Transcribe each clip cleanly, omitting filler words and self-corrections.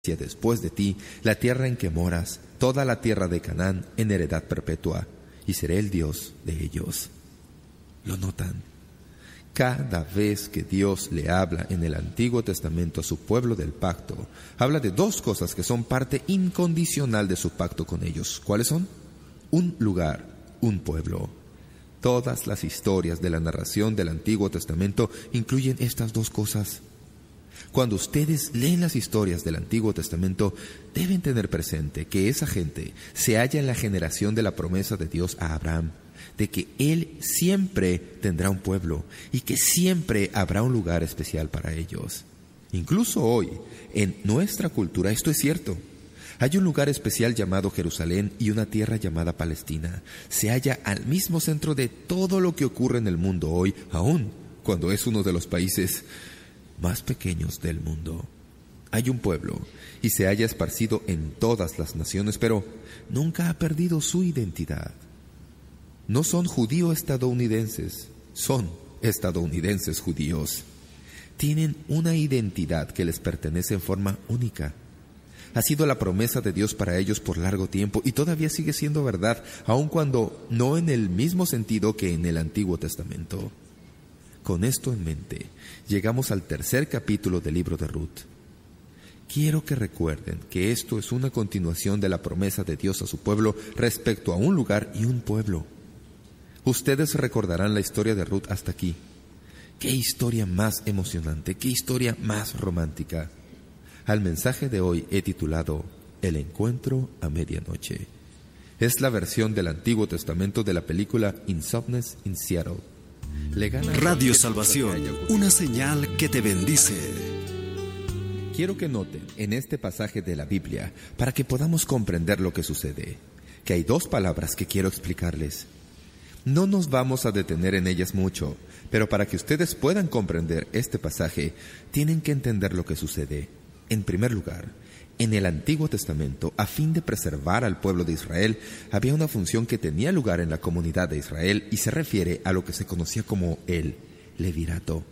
después de ti la tierra en que moras, toda la tierra de Canaán en heredad perpetua, y seré el Dios de ellos. ¿Lo notan? Cada vez que Dios le habla en el Antiguo Testamento a su pueblo del pacto, habla de dos cosas que son parte incondicional de su pacto con ellos. ¿Cuáles son? Un lugar, un pueblo. Todas las historias de la narración del Antiguo Testamento incluyen estas dos cosas. Cuando ustedes leen las historias del Antiguo Testamento, deben tener presente que esa gente se halla en la generación de la promesa de Dios a Abraham, de que Él siempre tendrá un pueblo y que siempre habrá un lugar especial para ellos. Incluso hoy, en nuestra cultura, esto es cierto. Hay un lugar especial llamado Jerusalén y una tierra llamada Palestina. Se halla al mismo centro de todo lo que ocurre en el mundo hoy, aun cuando es uno de los países más pequeños del mundo. Hay un pueblo y se halla esparcido en todas las naciones, pero nunca ha perdido su identidad. No son judío-estadounidenses, son estadounidenses judíos. Tienen una identidad que les pertenece en forma única. Ha sido la promesa de Dios para ellos por largo tiempo y todavía sigue siendo verdad, aun cuando no en el mismo sentido que en el Antiguo Testamento. Con esto en mente, llegamos al tercer capítulo del libro de Ruth. Quiero que recuerden que esto es una continuación de la promesa de Dios a su pueblo respecto a un lugar y un pueblo. Ustedes recordarán la historia de Ruth hasta aquí. ¡Qué historia más emocionante! ¡Qué historia más romántica! Al mensaje de hoy he titulado El encuentro a medianoche. Es la versión del Antiguo Testamento de la película Insomnes in Seattle. Radio Salvación, una señal que te bendice. Quiero que noten en este pasaje de la Biblia, para que podamos comprender lo que sucede, que hay dos palabras que quiero explicarles. No nos vamos a detener en ellas mucho, pero para que ustedes puedan comprender este pasaje, tienen que entender lo que sucede. En primer lugar, en el Antiguo Testamento, a fin de preservar al pueblo de Israel, había una función que tenía lugar en la comunidad de Israel y se refiere a lo que se conocía como el levirato.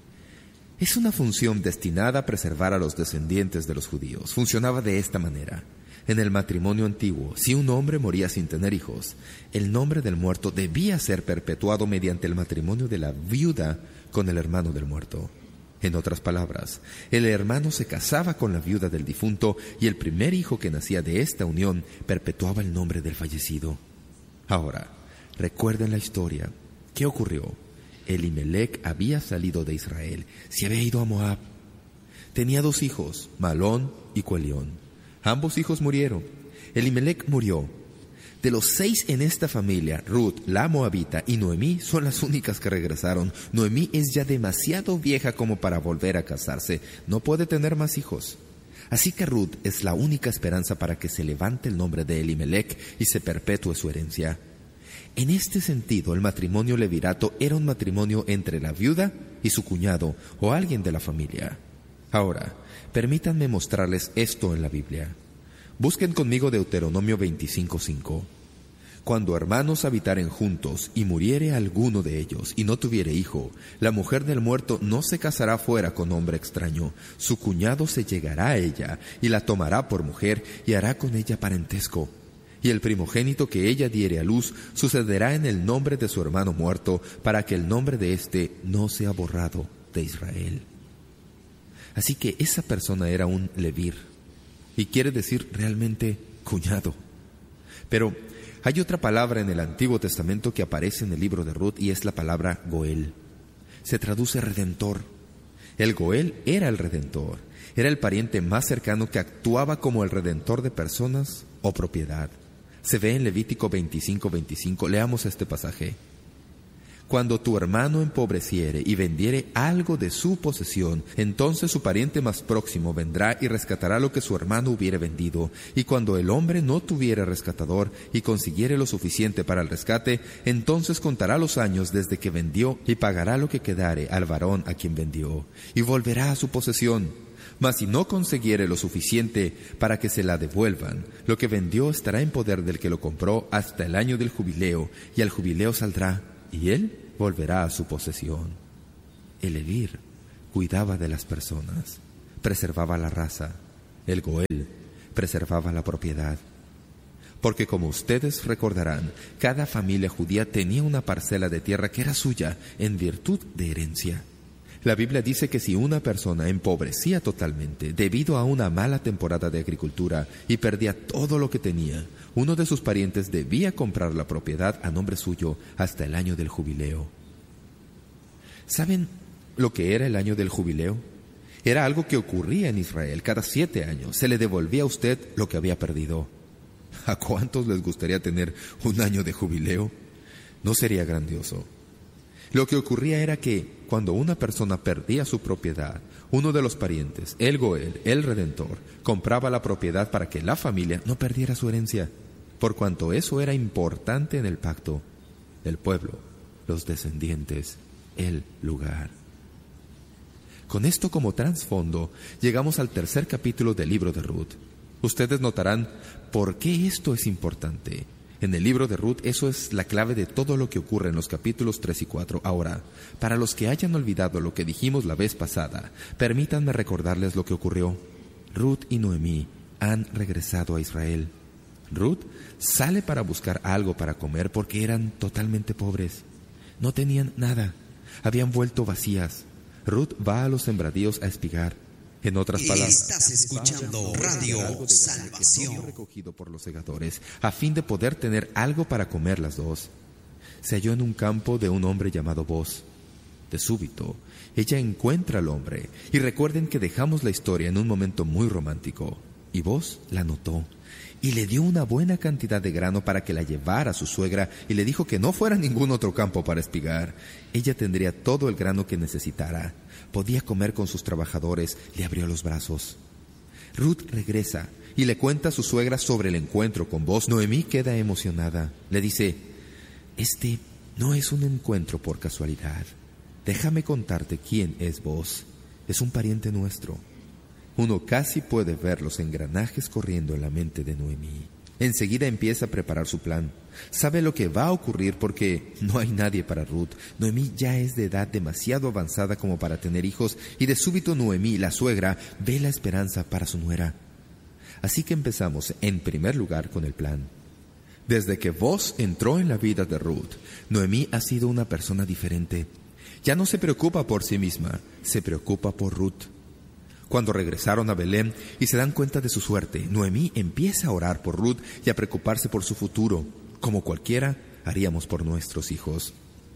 Es una función destinada a preservar a los descendientes de los judíos. Funcionaba de esta manera. En el matrimonio antiguo, si un hombre moría sin tener hijos, el nombre del muerto debía ser perpetuado mediante el matrimonio de la viuda con el hermano del muerto. En otras palabras, el hermano se casaba con la viuda del difunto y el primer hijo que nacía de esta unión perpetuaba el nombre del fallecido. Ahora, recuerden la historia. ¿Qué ocurrió? Elimelec había salido de Israel, se había ido a Moab. Tenía dos hijos, Malón y Cuelión. Ambos hijos murieron. Elimelec murió. De los 6 en esta familia, Ruth, la moabita, y Noemí son las únicas que regresaron. Noemí es ya demasiado vieja como para volver a casarse. No puede tener más hijos. Así que Ruth es la única esperanza para que se levante el nombre de Elimelec y se perpetúe su herencia. En este sentido, el matrimonio levirato era un matrimonio entre la viuda y su cuñado o alguien de la familia. Ahora, permítanme mostrarles esto en la Biblia. Busquen conmigo Deuteronomio 25:5. Cuando hermanos habitaren juntos y muriere alguno de ellos y no tuviere hijo, la mujer del muerto no se casará fuera con hombre extraño. Su cuñado se llegará a ella y la tomará por mujer y hará con ella parentesco. Y el primogénito que ella diere a luz sucederá en el nombre de su hermano muerto, para que el nombre de éste no sea borrado de Israel. Así que esa persona era un levir, y quiere decir realmente cuñado. Pero hay otra palabra en el Antiguo Testamento que aparece en el libro de Ruth y es la palabra Goel. Se traduce redentor. El Goel era el redentor. Era el pariente más cercano que actuaba como el redentor de personas o propiedad. Se ve en Levítico 25:25. Leamos este pasaje. Cuando tu hermano empobreciere y vendiere algo de su posesión, entonces su pariente más próximo vendrá y rescatará lo que su hermano hubiere vendido. Y cuando el hombre no tuviere rescatador y consiguiere lo suficiente para el rescate, entonces contará los años desde que vendió y pagará lo que quedare al varón a quien vendió, y volverá a su posesión. Mas si no consiguiere lo suficiente para que se la devuelvan, lo que vendió estará en poder del que lo compró hasta el año del jubileo, y al jubileo saldrá, y él volverá a su posesión. El levir cuidaba de las personas, preservaba la raza. el Goel, preservaba la propiedad. Porque como ustedes recordarán, cada familia judía tenía una parcela de tierra que era suya en virtud de herencia. La Biblia dice que si una persona empobrecía totalmente debido a una mala temporada de agricultura y perdía todo lo que tenía, uno de sus parientes debía comprar la propiedad a nombre suyo hasta el año del jubileo. ¿Saben lo que era el año del jubileo? Era algo que ocurría en Israel. Cada 7 años se le devolvía a usted lo que había perdido. ¿A cuántos les gustaría tener un año de jubileo? ¿No sería grandioso? Lo que ocurría era que cuando una persona perdía su propiedad, uno de los parientes, el Goel, el Redentor, compraba la propiedad para que la familia no perdiera su herencia, por cuanto eso era importante en el pacto. El pueblo, los descendientes, el lugar. Con esto como trasfondo, llegamos al 3er capítulo del libro de Ruth. Ustedes notarán por qué esto es importante. En el libro de Ruth, eso es la clave de todo lo que ocurre en los capítulos 3 y 4. Ahora, para los que hayan olvidado lo que dijimos la vez pasada, permítanme recordarles lo que ocurrió. Ruth y Noemí han regresado a Israel. Ruth sale para buscar algo para comer porque eran totalmente pobres. No tenían nada. Habían vuelto vacías. Ruth va a los sembradíos a espigar. En otras palabras, estás escuchando Radio Salvación, recogido por los segadores, a fin de poder tener algo para comer las dos. Se halló en un campo de un hombre llamado Boz. De súbito, ella encuentra al hombre, y recuerden que dejamos la historia en un momento muy romántico. Y Boz la notó, y le dio una buena cantidad de grano para que la llevara a su suegra, y le dijo que no fuera a ningún otro campo para espigar. Ella tendría todo el grano que necesitara. Podía comer con sus trabajadores. Le abrió los brazos. Ruth regresa y le cuenta a su suegra sobre el encuentro con Boz. Noemí queda emocionada. Le dice: este no es un encuentro por casualidad. Déjame contarte quién es Boz. Es un pariente nuestro. Uno casi puede ver los engranajes corriendo en la mente de Noemí. Enseguida empieza a preparar su plan. Sabe lo que va a ocurrir porque no hay nadie para Ruth. Noemí ya es de edad demasiado avanzada como para tener hijos, y de súbito Noemí, la suegra, ve la esperanza para su nuera. Así que empezamos en primer lugar con el plan. Desde que Boz entró en la vida de Ruth, Noemí ha sido una persona diferente. Ya no se preocupa por sí misma, se preocupa por Ruth. Cuando regresaron a Belén y se dan cuenta de su suerte, Noemí empieza a orar por Ruth y a preocuparse por su futuro, como cualquiera haríamos por nuestros hijos.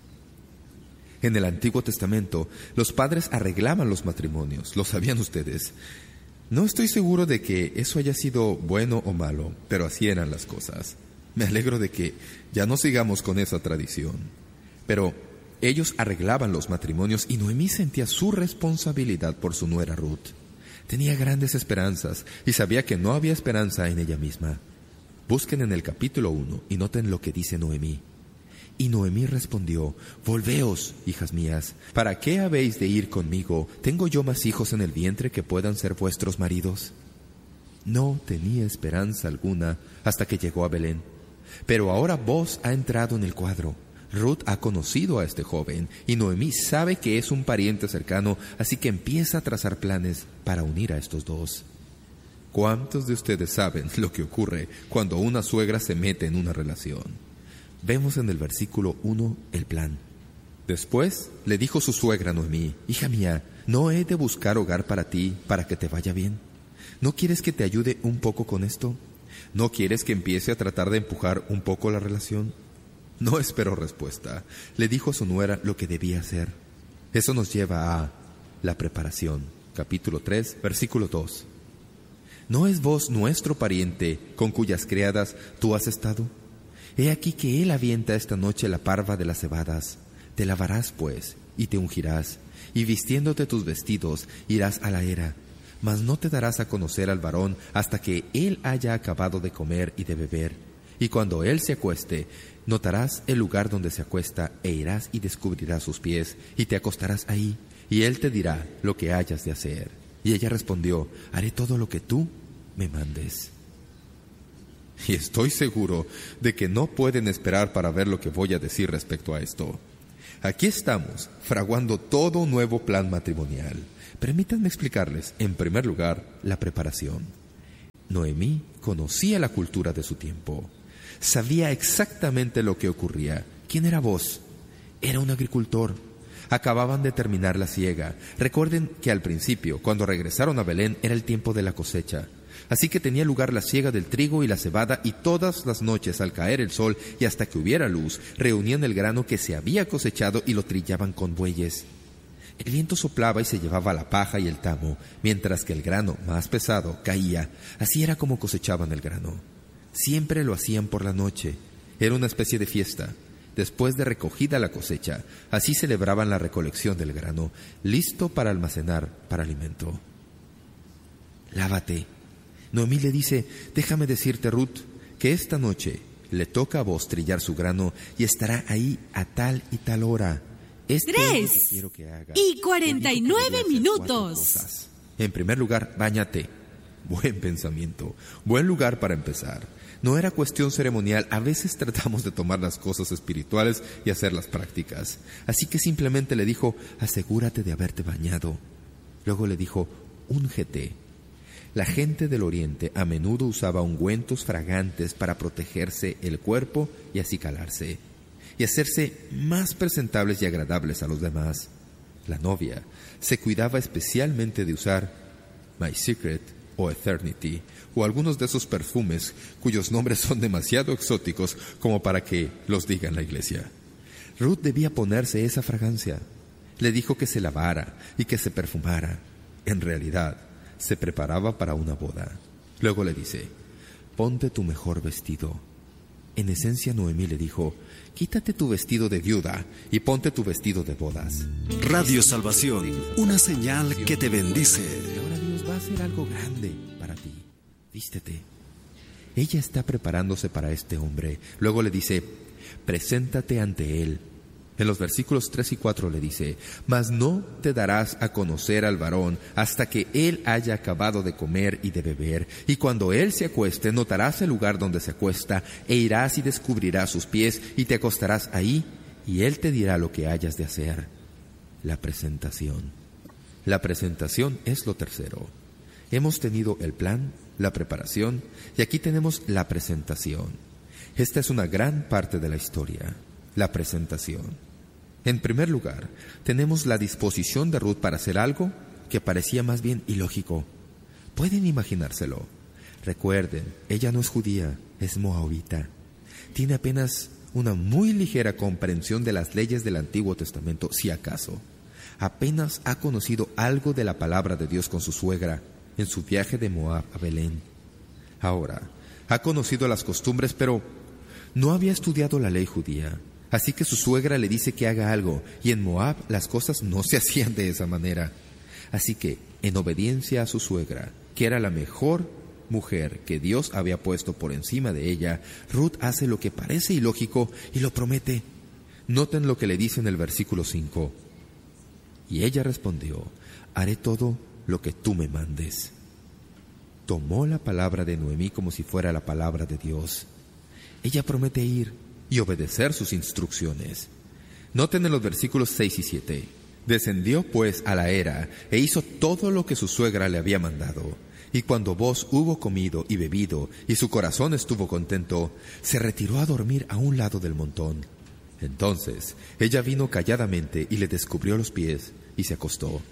En el Antiguo Testamento, los padres arreglaban los matrimonios, ¿lo sabían ustedes? No estoy seguro de que eso haya sido bueno o malo, pero así eran las cosas. Me alegro de que ya no sigamos con esa tradición. Pero ellos arreglaban los matrimonios y Noemí sentía su responsabilidad por su nuera Ruth. Tenía grandes esperanzas y sabía que no había esperanza en ella misma. Busquen en el capítulo 1 y noten lo que dice Noemí. Y Noemí respondió: «Volveos, hijas mías, ¿para qué habéis de ir conmigo? ¿Tengo yo más hijos en el vientre que puedan ser vuestros maridos?». No tenía esperanza alguna hasta que llegó a Belén. Pero ahora Boz ha entrado en el cuadro. Ruth ha conocido a este joven y Noemí sabe que es un pariente cercano, así que empieza a trazar planes para unir a estos dos. ¿Cuántos de ustedes saben lo que ocurre cuando una suegra se mete en una relación? Vemos en el versículo 1 el plan. Después le dijo su suegra Noemí: «Hija mía, ¿no he de buscar hogar para ti para que te vaya bien? ¿No quieres que te ayude un poco con esto? ¿No quieres que empiece a tratar de empujar un poco la relación?». No esperó respuesta. Le dijo a su nuera lo que debía hacer. Eso nos lleva a la preparación. Capítulo 3, versículo 2. ¿No es Boz nuestro pariente con cuyas criadas tú has estado? He aquí que él avienta esta noche la parva de las cebadas. Te lavarás, pues, y te ungirás, y vistiéndote tus vestidos irás a la era. Mas no te darás a conocer al varón hasta que él haya acabado de comer y de beber. Y cuando él se acueste, notarás el lugar donde se acuesta, e irás y descubrirás sus pies, y te acostarás ahí, y él te dirá lo que hayas de hacer. Y ella respondió: «Haré todo lo que tú me mandes». Y estoy seguro de que no pueden esperar para ver lo que voy a decir respecto a esto. Aquí estamos, fraguando todo un nuevo plan matrimonial. Permítanme explicarles, en primer lugar, la preparación. Noemí conocía la cultura de su tiempo. Sabía exactamente lo que ocurría. ¿Quién era Boz? Era un agricultor. Acababan de terminar la siega. Recuerden que al principio, cuando regresaron a Belén, era el tiempo de la cosecha. Así que tenía lugar la siega del trigo y la cebada, y todas las noches, al caer el sol y hasta que hubiera luz, reunían el grano que se había cosechado y lo trillaban con bueyes. El viento soplaba y se llevaba la paja y el tamo, mientras que el grano más pesado caía. Así era como cosechaban el grano. Siempre lo hacían por la noche. Era una especie de fiesta. Después de recogida la cosecha, así celebraban la recolección del grano, listo para almacenar para alimento. Lávate. Noemí le dice: déjame decirte, Ruth, que esta noche le toca a vos trillar su grano y estará ahí a tal y tal hora. 3:49. En primer lugar, báñate. Buen pensamiento, buen lugar para empezar. No era cuestión ceremonial. A veces tratamos de tomar las cosas espirituales y hacerlas prácticas. Así que simplemente le dijo: asegúrate de haberte bañado. Luego le dijo: úngete. La gente del Oriente a menudo usaba ungüentos fragantes para protegerse el cuerpo y acicalarse, y hacerse más presentables y agradables a los demás. La novia se cuidaba especialmente de usar My Secret o Eternity, o algunos de esos perfumes cuyos nombres son demasiado exóticos como para que los diga en la iglesia. Ruth debía ponerse esa fragancia. Le dijo que se lavara y que se perfumara. En realidad, se preparaba para una boda. Luego le dice: ponte tu mejor vestido. En esencia, Noemí le dijo: quítate tu vestido de viuda y ponte tu vestido de bodas. Radio Salvación, una señal que te bendice. Ahora Dios va a hacer algo grande para ti. Vístete. Ella está preparándose para este hombre. Luego le dice: preséntate ante él. En los versículos 3 y 4 le dice: mas no te darás a conocer al varón hasta que él haya acabado de comer y de beber, y cuando él se acueste, notarás el lugar donde se acuesta, e irás y descubrirás sus pies, y te acostarás ahí, y él te dirá lo que hayas de hacer. La presentación. La presentación es lo tercero. Hemos tenido el plan, la preparación, y aquí tenemos la presentación. Esta es una gran parte de la historia, la presentación. En primer lugar, tenemos la disposición de Ruth para hacer algo que parecía más bien ilógico. ¿Pueden imaginárselo? Recuerden, ella no es judía, es moabita. Tiene apenas una muy ligera comprensión de las leyes del Antiguo Testamento, si acaso. Apenas ha conocido algo de la palabra de Dios con su suegra en su viaje de Moab a Belén. Ahora, ha conocido las costumbres, pero no había estudiado la ley judía. Así que su suegra le dice que haga algo, y en Moab las cosas no se hacían de esa manera. Así que, en obediencia a su suegra, que era la mejor mujer que Dios había puesto por encima de ella, Ruth hace lo que parece ilógico y lo promete. Noten lo que le dice en el versículo 5. Y ella respondió: haré todo lo que tú me mandes. Tomó la palabra de Noemí como si fuera la palabra de Dios. Ella promete ir y obedecer sus instrucciones. Noten en los versículos 6 y 7. Descendió pues a la era e hizo todo lo que su suegra le había mandado. Y cuando Boz hubo comido y bebido y su corazón estuvo contento, se retiró a dormir a un lado del montón. Entonces ella vino calladamente y le descubrió los pies y se acostó.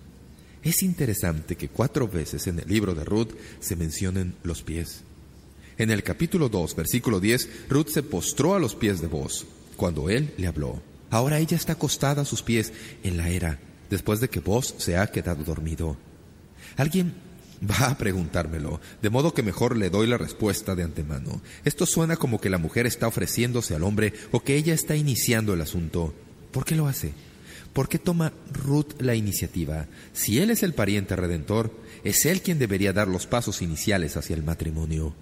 Es interesante que 4 veces en el libro de Ruth se mencionen los pies. En el capítulo 2, versículo 10, Ruth se postró a los pies de Boz cuando él le habló. Ahora ella está acostada a sus pies en la era, después de que Boz se ha quedado dormido. Alguien va a preguntármelo, de modo que mejor le doy la respuesta de antemano. Esto suena como que la mujer está ofreciéndose al hombre o que ella está iniciando el asunto. ¿Por qué lo hace? ¿Por qué toma Ruth la iniciativa? Si él es el pariente redentor, es él quien debería dar los pasos iniciales hacia el matrimonio.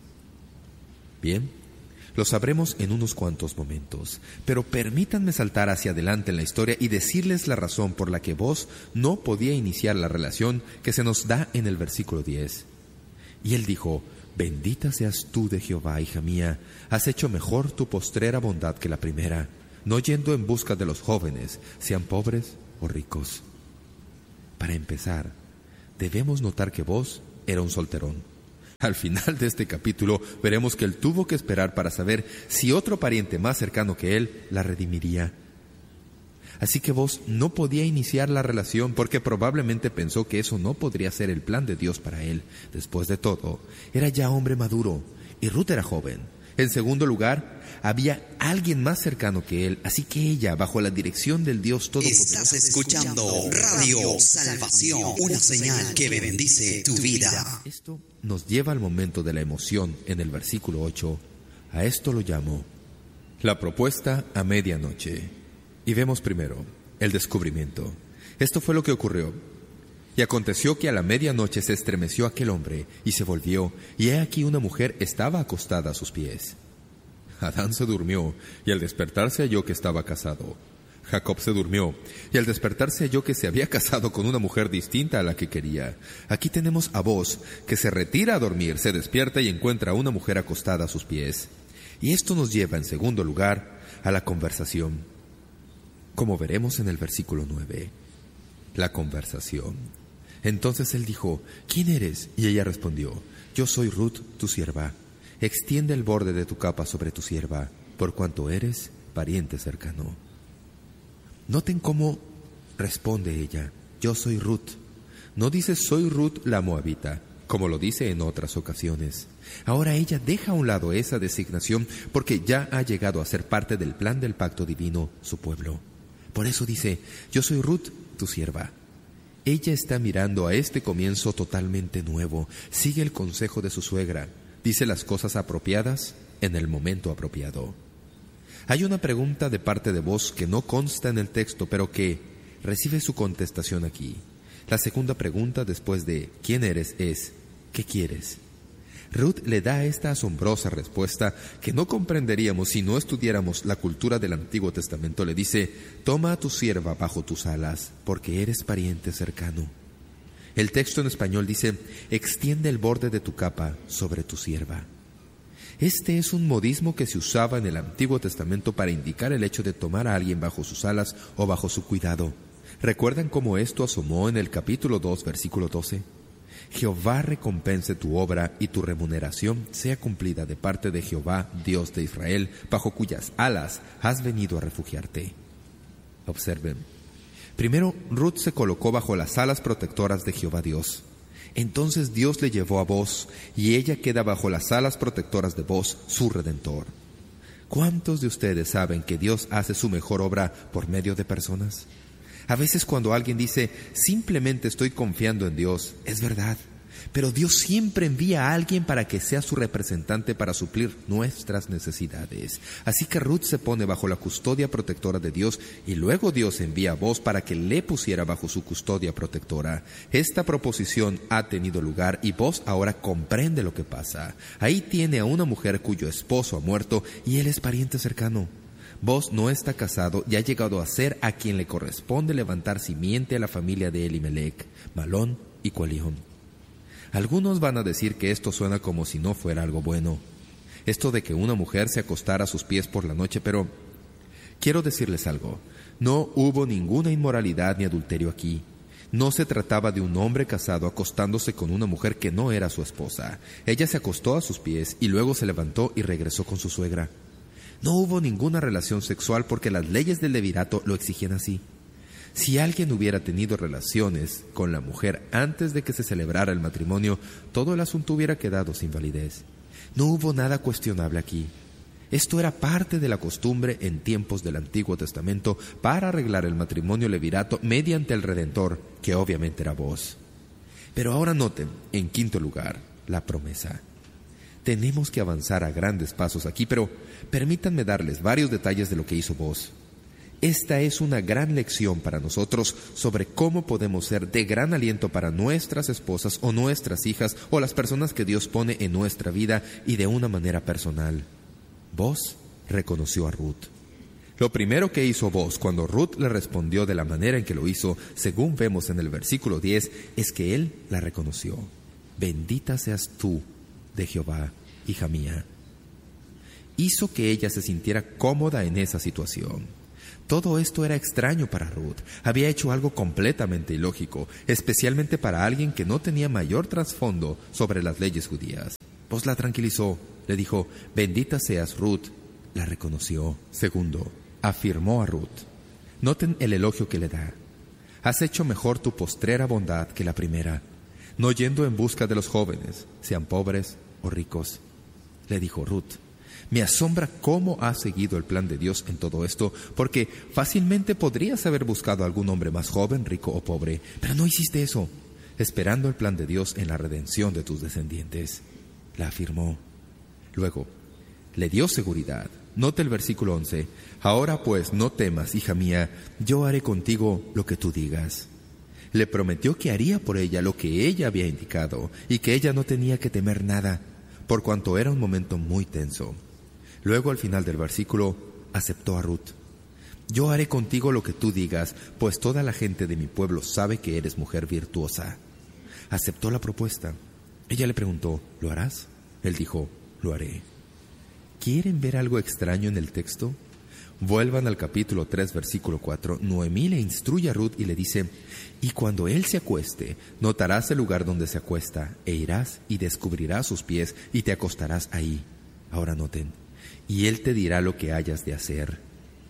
Bien, lo sabremos en unos cuantos momentos, pero permítanme saltar hacia adelante en la historia y decirles la razón por la que Boz no podía iniciar la relación que se nos da en el versículo 10. Y él dijo: bendita seas tú de Jehová, hija mía, has hecho mejor tu postrera bondad que la primera, no yendo en busca de los jóvenes, sean pobres o ricos. Para empezar, debemos notar que Boz era un solterón. Al final de este capítulo veremos que él tuvo que esperar para saber si otro pariente más cercano que él la redimiría. Así que Booz no podía iniciar la relación porque probablemente pensó que eso no podría ser el plan de Dios para él. Después de todo, era ya hombre maduro y Ruth era joven. En segundo lugar, había alguien más cercano que él, así que ella, bajo la dirección del Dios Todopoderoso... Estás escuchando Radio Salvación, una señal que bendice tu vida. Esto nos lleva al momento de la emoción en el versículo 8. A esto lo llamo la propuesta a medianoche. Y vemos primero el descubrimiento. Esto fue lo que ocurrió. Y aconteció que a la medianoche se estremeció aquel hombre y se volvió, y he aquí una mujer estaba acostada a sus pies. Adán se durmió, y al despertarse halló que estaba casado. Jacob se durmió, y al despertarse halló que se había casado con una mujer distinta a la que quería. Aquí tenemos a Booz, que se retira a dormir, se despierta y encuentra a una mujer acostada a sus pies. Y esto nos lleva, en segundo lugar, a la conversación. Como veremos en el versículo 9. La conversación. Entonces él dijo, ¿quién eres? Y ella respondió, yo soy Ruth, tu sierva. Extiende el borde de tu capa sobre tu sierva, por cuanto eres pariente cercano. Noten cómo responde ella, yo soy Ruth. No dice soy Ruth la moabita, como lo dice en otras ocasiones. Ahora ella deja a un lado esa designación porque ya ha llegado a ser parte del plan del pacto divino, su pueblo. Por eso dice, yo soy Ruth, tu sierva. Ella está mirando a este comienzo totalmente nuevo. Sigue el consejo de su suegra. Dice las cosas apropiadas en el momento apropiado. Hay una pregunta de parte de Booz que no consta en el texto, pero que recibe su contestación aquí. La segunda pregunta después de ¿quién eres? Es ¿qué quieres? Ruth le da esta asombrosa respuesta que no comprenderíamos si no estudiáramos la cultura del Antiguo Testamento. Le dice, toma a tu sierva bajo tus alas, porque eres pariente cercano. El texto en español dice, extiende el borde de tu capa sobre tu sierva. Este es un modismo que se usaba en el Antiguo Testamento para indicar el hecho de tomar a alguien bajo sus alas o bajo su cuidado. ¿Recuerdan cómo esto asomó en el capítulo 2, versículo 12? Jehová recompense tu obra y tu remuneración sea cumplida de parte de Jehová, Dios de Israel, bajo cuyas alas has venido a refugiarte. Observen. Primero, Ruth se colocó bajo las alas protectoras de Jehová Dios. Entonces Dios le llevó a Booz, y ella queda bajo las alas protectoras de Booz, su Redentor. ¿Cuántos de ustedes saben que Dios hace su mejor obra por medio de personas? A veces cuando alguien dice, simplemente estoy confiando en Dios, es verdad. Pero Dios siempre envía a alguien para que sea su representante para suplir nuestras necesidades. Así que Ruth se pone bajo la custodia protectora de Dios y luego Dios envía a Booz para que le pusiera bajo su custodia protectora. Esta proposición ha tenido lugar y Booz ahora comprende lo que pasa. Ahí tiene a una mujer cuyo esposo ha muerto y él es pariente cercano. Booz no está casado y ha llegado a ser a quien le corresponde levantar simiente a la familia de Elimelech, Malón y Cualión. Algunos van a decir que esto suena como si no fuera algo bueno, esto de que una mujer se acostara a sus pies por la noche, pero quiero decirles algo, no hubo ninguna inmoralidad ni adulterio aquí. No se trataba de un hombre casado acostándose con una mujer que no era su esposa. Ella se acostó a sus pies y luego se levantó y regresó con su suegra. No hubo ninguna relación sexual porque las leyes del levirato lo exigían así. Si alguien hubiera tenido relaciones con la mujer antes de que se celebrara el matrimonio, todo el asunto hubiera quedado sin validez. No hubo nada cuestionable aquí. Esto era parte de la costumbre en tiempos del Antiguo Testamento para arreglar el matrimonio levirato mediante el Redentor, que obviamente era Booz. Pero ahora noten, en quinto lugar, la promesa. Tenemos que avanzar a grandes pasos aquí, pero permítanme darles varios detalles de lo que hizo Booz. Esta es una gran lección para nosotros sobre cómo podemos ser de gran aliento para nuestras esposas o nuestras hijas o las personas que Dios pone en nuestra vida y de una manera personal. Booz reconoció a Ruth. Lo primero que hizo Booz cuando Ruth le respondió de la manera en que lo hizo, según vemos en el versículo 10, es que él la reconoció. Bendita seas tú de Jehová, hija mía. Hizo que ella se sintiera cómoda en esa situación. Todo esto era extraño para Ruth. Había hecho algo completamente ilógico, especialmente para alguien que no tenía mayor trasfondo sobre las leyes judías. Boaz la tranquilizó. Le dijo, bendita seas, Ruth. La reconoció. Segundo, afirmó a Ruth. Noten el elogio que le da. Has hecho mejor tu postrera bondad que la primera, no yendo en busca de los jóvenes, sean pobres o ricos. Le dijo Ruth, me asombra cómo has seguido el plan de Dios en todo esto, porque fácilmente podrías haber buscado a algún hombre más joven, rico o pobre, pero no hiciste eso, esperando el plan de Dios en la redención de tus descendientes. La afirmó. Luego, le dio seguridad. Note el versículo 11. Ahora pues, no temas, hija mía, yo haré contigo lo que tú digas. Le prometió que haría por ella lo que ella había indicado y que ella no tenía que temer nada, por cuanto era un momento muy tenso. Luego, al final del versículo, aceptó a Ruth. Yo haré contigo lo que tú digas, pues toda la gente de mi pueblo sabe que eres mujer virtuosa. Aceptó la propuesta. Ella le preguntó, ¿lo harás? Él dijo, lo haré. ¿Quieren ver algo extraño en el texto? Vuelvan al capítulo 3, versículo 4. Noemí le instruye a Ruth y le dice, y cuando él se acueste, notarás el lugar donde se acuesta, e irás y descubrirás sus pies y te acostarás ahí. Ahora noten, y él te dirá lo que hayas de hacer.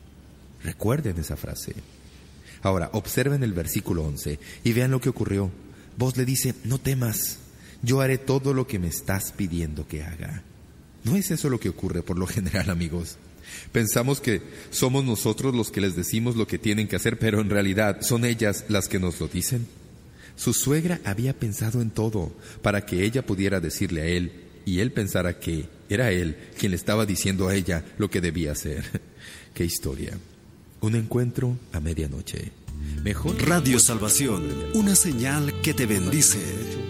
Recuerden esa frase. Ahora, observen el versículo 11 y vean lo que ocurrió. Boaz le dice, no temas, yo haré todo lo que me estás pidiendo que haga. ¿No es eso lo que ocurre por lo general, amigos? Pensamos que somos nosotros los que les decimos lo que tienen que hacer, pero en realidad son ellas las que nos lo dicen. Su suegra había pensado en todo para que ella pudiera decirle a él y él pensara que era él quien le estaba diciendo a ella lo que debía hacer. ¡Qué historia! Un encuentro a medianoche. Mejor Radio Salvación, una señal que te bendice.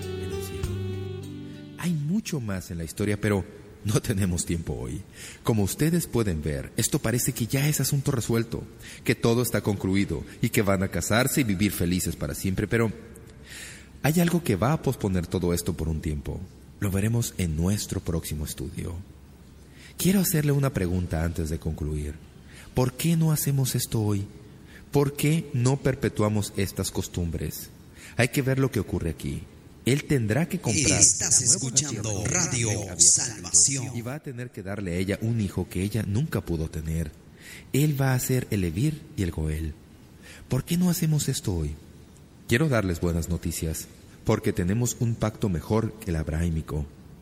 Hay mucho más en la historia, pero no tenemos tiempo hoy. Como ustedes pueden ver, esto parece que ya es asunto resuelto, que todo está concluido y que van a casarse y vivir felices para siempre, pero hay algo que va a posponer todo esto por un tiempo. Lo veremos en nuestro próximo estudio. Quiero hacerle una pregunta antes de concluir. ¿Por qué no hacemos esto hoy? ¿Por qué no perpetuamos estas costumbres? Hay que ver lo que ocurre aquí. Él tendrá que comprar. Estás escuchando Radio Salvación. Y va a tener que darle a ella un hijo que ella nunca pudo tener. Él va a ser el Levir y el Goel. ¿Por qué no hacemos esto hoy? Quiero darles buenas noticias, porque tenemos un pacto mejor que el abrahámico.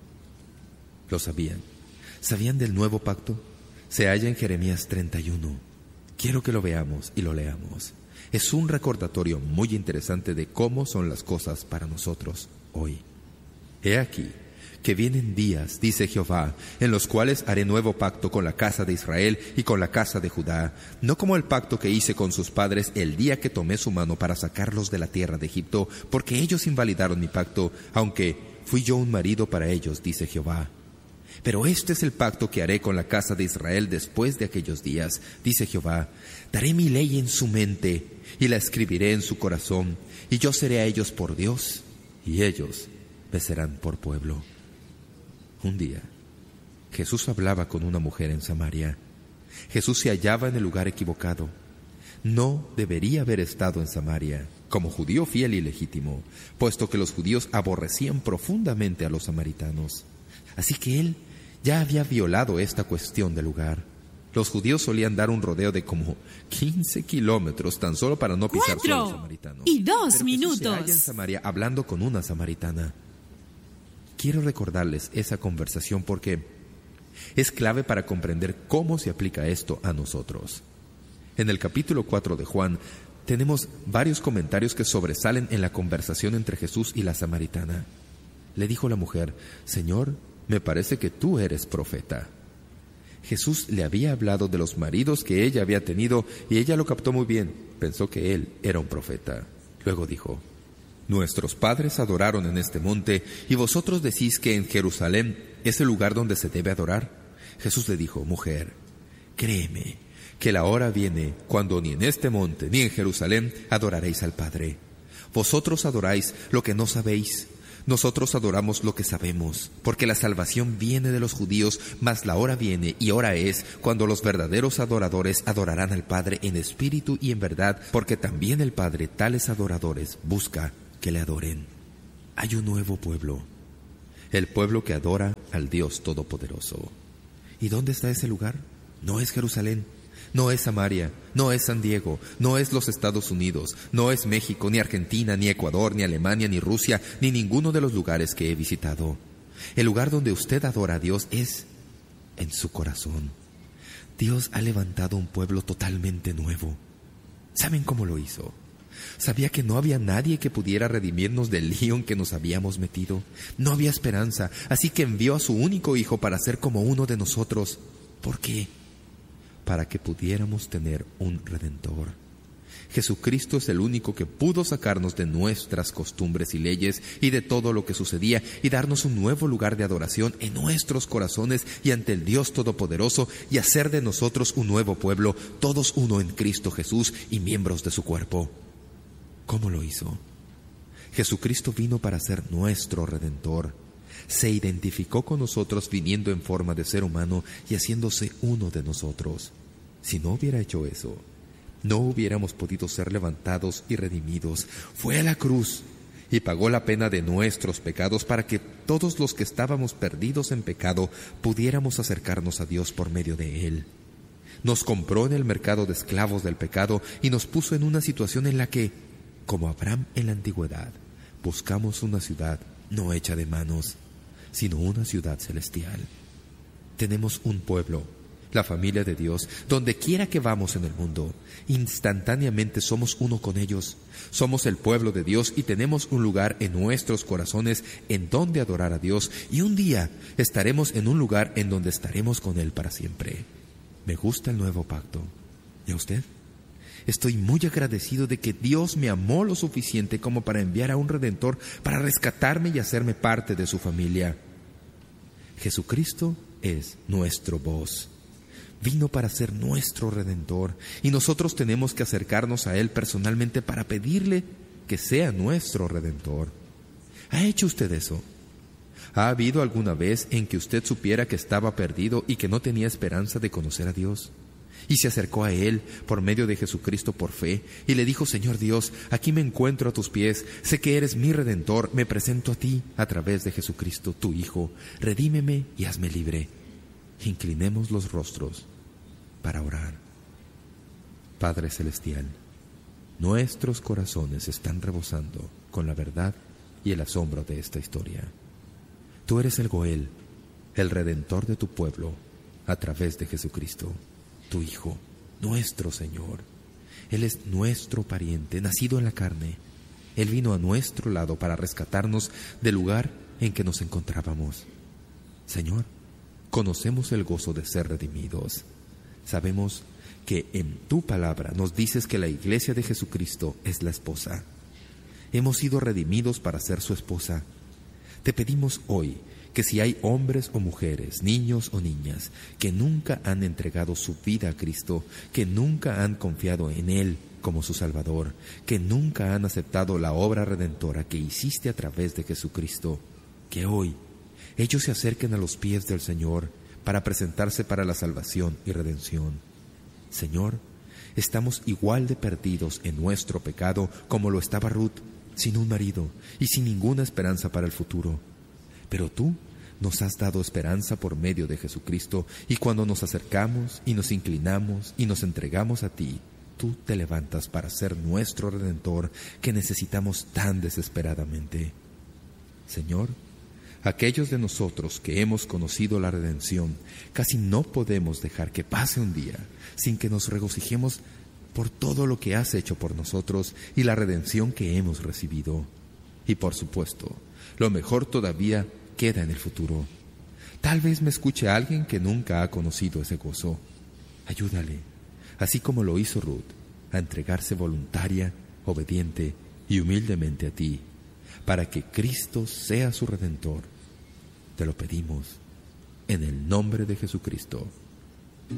¿Lo sabían? ¿Sabían del nuevo pacto? Se halla en Jeremías 31. Quiero que lo veamos y lo leamos. Es un recordatorio muy interesante de cómo son las cosas para nosotros hoy. He aquí que vienen días, dice Jehová, en los cuales haré nuevo pacto con la casa de Israel y con la casa de Judá, no como el pacto que hice con sus padres el día que tomé su mano para sacarlos de la tierra de Egipto, porque ellos invalidaron mi pacto, aunque fui yo un marido para ellos, dice Jehová. Pero este es el pacto que haré con la casa de Israel después de aquellos días, dice Jehová. Daré mi ley en su mente y la escribiré en su corazón, y yo seré a ellos por Dios, y ellos me serán por pueblo. Un día, Jesús hablaba con una mujer en Samaria. Jesús se hallaba en el lugar equivocado. No debería haber estado en Samaria, como judío fiel y legítimo, puesto que los judíos aborrecían profundamente a los samaritanos. Así que él ya había violado esta cuestión del lugar. Los judíos solían dar un rodeo de como 15 kilómetros tan solo para no pisar suelo samaritano. 4 y 2 Pero minutos. Jesús se halla en Samaria hablando con una samaritana. Quiero recordarles esa conversación porque es clave para comprender cómo se aplica esto a nosotros. En el capítulo 4 de Juan tenemos varios comentarios que sobresalen en la conversación entre Jesús y la samaritana. Le dijo la mujer, Señor, me parece que tú eres profeta. Jesús le había hablado de los maridos que ella había tenido y ella lo captó muy bien. Pensó que él era un profeta. Luego dijo, nuestros padres adoraron en este monte y vosotros decís que en Jerusalén es el lugar donde se debe adorar. Jesús le dijo, mujer, créeme que la hora viene cuando ni en este monte ni en Jerusalén adoraréis al Padre. Vosotros adoráis lo que no sabéis, Nosotros adoramos lo que sabemos, porque la salvación viene de los judíos, mas la hora viene y hora es cuando los verdaderos adoradores adorarán al Padre en espíritu y en verdad, porque también el Padre tales adoradores busca que le adoren. Hay un nuevo pueblo, el pueblo que adora al Dios Todopoderoso. ¿Y dónde está ese lugar? No es Jerusalén, no es Samaria, no es San Diego, no es los Estados Unidos, no es México, ni Argentina, ni Ecuador, ni Alemania, ni Rusia, ni ninguno de los lugares que he visitado. El lugar donde usted adora a Dios es en su corazón. Dios ha levantado un pueblo totalmente nuevo. ¿Saben cómo lo hizo? Sabía que no había nadie que pudiera redimirnos del lío en que nos habíamos metido. No había esperanza, así que envió a su único hijo para ser como uno de nosotros. ¿Por qué? Para que pudiéramos tener un Redentor. Jesucristo es el único que pudo sacarnos de nuestras costumbres y leyes y de todo lo que sucedía y darnos un nuevo lugar de adoración en nuestros corazones y ante el Dios Todopoderoso y hacer de nosotros un nuevo pueblo, todos uno en Cristo Jesús y miembros de su cuerpo. ¿Cómo lo hizo? Jesucristo vino para ser nuestro Redentor. Se identificó con nosotros viniendo en forma de ser humano y haciéndose uno de nosotros. Si no hubiera hecho eso, no hubiéramos podido ser levantados y redimidos. Fue a la cruz y pagó la pena de nuestros pecados para que todos los que estábamos perdidos en pecado pudiéramos acercarnos a Dios por medio de Él. Nos compró en el mercado de esclavos del pecado y nos puso en una situación en la que, como Abraham en la antigüedad, buscamos una ciudad no hecha de manos, sino una ciudad celestial. Tenemos un pueblo, la familia de Dios, donde quiera que vamos en el mundo, instantáneamente somos uno con ellos. Somos el pueblo de Dios y tenemos un lugar en nuestros corazones en donde adorar a Dios, y un día estaremos en un lugar en donde estaremos con Él para siempre. Me gusta el nuevo pacto. ¿Y a usted? Estoy muy agradecido de que Dios me amó lo suficiente como para enviar a un Redentor para rescatarme y hacerme parte de su familia. Jesucristo es nuestro voz. Vino para ser nuestro Redentor y nosotros tenemos que acercarnos a Él personalmente para pedirle que sea nuestro Redentor. ¿Ha hecho usted eso? ¿Ha habido alguna vez en que usted supiera que estaba perdido y que no tenía esperanza de conocer a Dios? Y se acercó a Él por medio de Jesucristo por fe y le dijo: Señor Dios, aquí me encuentro a tus pies, sé que eres mi Redentor, me presento a ti a través de Jesucristo, tu Hijo, redímeme y hazme libre. Inclinemos los rostros para orar. Padre Celestial, nuestros corazones están rebosando con la verdad y el asombro de esta historia. Tú eres el Goel, el Redentor de tu pueblo, a través de Jesucristo, tu Hijo, nuestro Señor. Él es nuestro pariente, nacido en la carne. Él vino a nuestro lado para rescatarnos del lugar en que nos encontrábamos. Señor, conocemos el gozo de ser redimidos. Sabemos que en tu palabra nos dices que la iglesia de Jesucristo es la esposa. Hemos sido redimidos para ser su esposa. Te pedimos hoy que si hay hombres o mujeres, niños o niñas, que nunca han entregado su vida a Cristo, que nunca han confiado en Él como su Salvador, que nunca han aceptado la obra redentora que hiciste a través de Jesucristo, que hoy ellos se acerquen a los pies del Señor para presentarse para la salvación y redención. Señor, estamos igual de perdidos en nuestro pecado como lo estaba Ruth, sin un marido y sin ninguna esperanza para el futuro. Pero tú nos has dado esperanza por medio de Jesucristo, y cuando nos acercamos y nos inclinamos y nos entregamos a ti, tú te levantas para ser nuestro Redentor que necesitamos tan desesperadamente. Señor, aquellos de nosotros que hemos conocido la redención, casi no podemos dejar que pase un día sin que nos regocijemos por todo lo que has hecho por nosotros y la redención que hemos recibido. Y por supuesto, lo mejor todavía queda en el futuro. Tal vez me escuche alguien que nunca ha conocido ese gozo. Ayúdale, así como lo hizo Ruth, a entregarse voluntaria, obediente y humildemente a ti, para que Cristo sea su Redentor. Te lo pedimos en el nombre de Jesucristo.